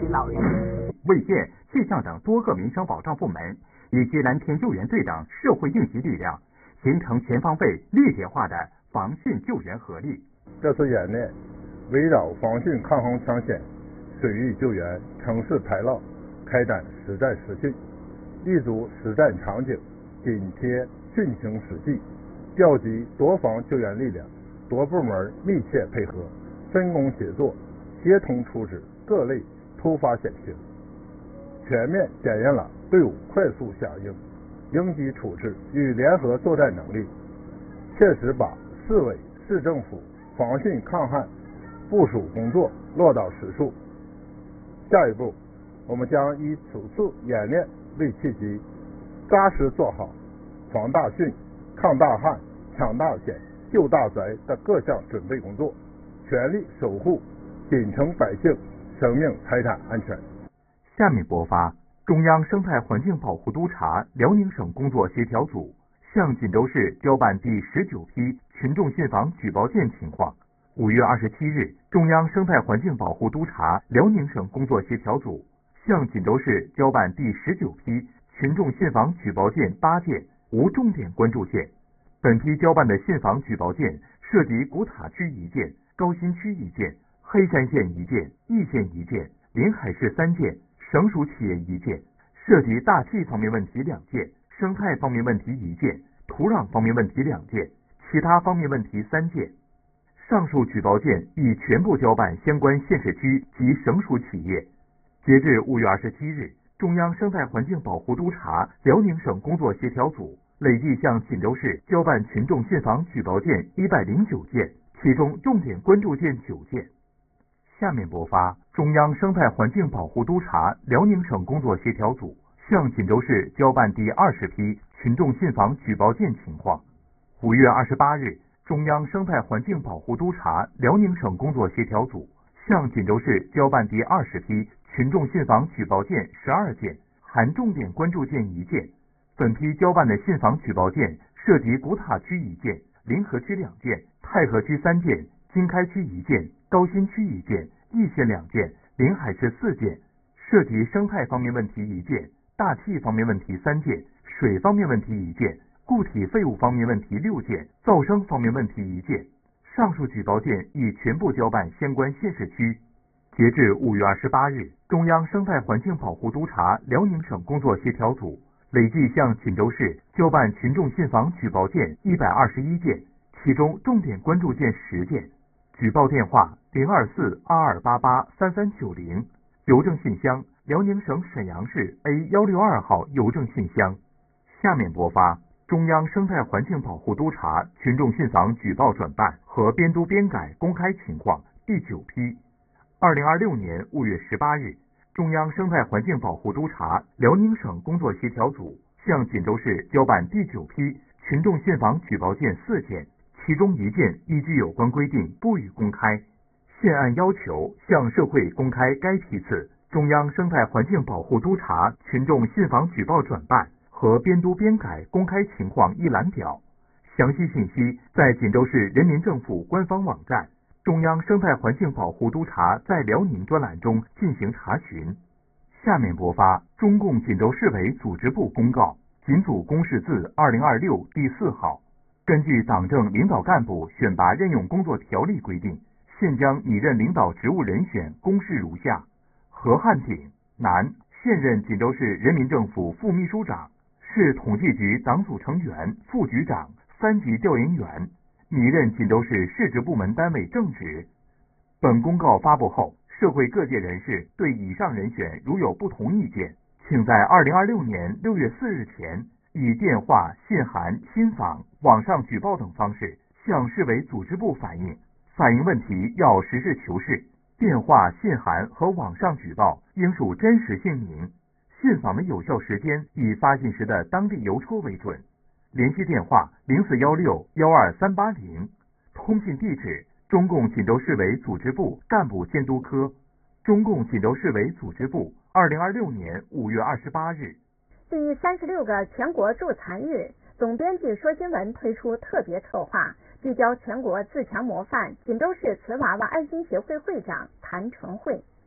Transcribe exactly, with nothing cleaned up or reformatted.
老人。魏县、气象等多个民生保障部门以及蓝天救援队等社会应急力量，形成全方位立体化的防汛救援合力。 这次演练围绕防汛抗洪抢险、水域救援、城市排涝开展实战实训，立足实战场景，紧贴汛情实际，调集多方救援力量，多部门密切配合，分工协作，协同处置各类突发险情，全面检验了队伍快速响应、应急处置与联合作战能力，切实把市委市政府防汛抗旱部署工作落到实处。下一步，我们将以此次演练为契机，扎实做好防大汛、抗大旱、抢大险、救大灾的各项准备工作，全力守护锦城百姓生命财产安全。 下面播发中央生态环境保护督察辽宁省工作协调组向锦州市交办第十九批群众信访举报件情况。五月二十七日，中央生态环境保护督察辽宁省工作协调组向锦州市交办第十九批群众信访举报件八件，无重点关注件。本批交办的信访举报件涉及古塔区一件、高新区一件、黑山县一件、易县一件、临海市三件、省属企业一件，涉及大气方面问题两件，生态方面问题一件，土壤方面问题两件，其他方面问题三件。上述举报件已全部交办相关县市区及省属企业。截至五月二十七日，中央生态环境保护督察辽宁省工作协调组累计向锦州市交办群众信访举报件一百零九件，其中重点关注件九件。下面播发中央生态环境保护督察辽宁省工作协调组向锦州市交办第二十批群众信访举报件情况。五月二十八日，中央生态环境保护督察辽宁省工作协调组向锦州市交办第二十批群众信访举报件十二件，含重点关注件一件。本批交办的信访举报件涉及古塔区一件、临河区两件、太和区三件、经开区一件、高新区一件、易县两件、临海市四件，涉及生态方面问题一件、大气方面问题三件、水方面问题一件、固体废物方面问题六件、噪声方面问题一件。上述举报件已全部交办相关县市区。截至五月二十八日，中央生态环境保护督察辽宁省工作协调组累计向锦州市交办群众信访举报件一百二十一件，其中重点关注件十件。举报电话零二四二二八八三三九零，邮政信箱辽宁省沈阳市 A 一六二号邮政信箱。下面播发中央生态环境保护督察群众信访举报转办和编督编改公开情况第九批。二零二六年五月十八日，中央生态环境保护督察辽宁省工作协调组向锦州市交办第九批群众信访举报件四件，其中一件依据有关规定不予公开。现按要求向社会公开该批次中央生态环境保护督察群众信访举报转办和编督编改公开情况一览表，详细信息在锦州市人民政府官方网站中央生态环境保护督察在辽宁专栏中进行查询。下面播发中共锦州市委组织部公告锦组公示字二零二六第四号，根据党政领导干部选拔任用工作条例规定，现将拟任领导职务人选公示如下：何汉鼎，男，现任锦州市人民政府副秘书长，市统计局党组成员、副局长、三级调研员，拟任锦州市市直部门单位正职。本公告发布后，社会各界人士对以上人选如有不同意见，请在二零二六年六月四日前以电话、信函、亲访、网上举报等方式向市委组织部反映。反映问题要实事求是，电话、信函和网上举报应属真实姓名。信访的有效时间以发信时的当地邮戳为准。联系电话零四幺六幺二三八零，通信地址中共锦州市委组织部干部监督科，中共锦州市委组织部，二零二六年五月二十八日。 第三十六个全国助残日，总编辑说新闻推出特别策划，聚焦全国自强模范锦州市瓷娃娃爱心协会会长谭纯慧。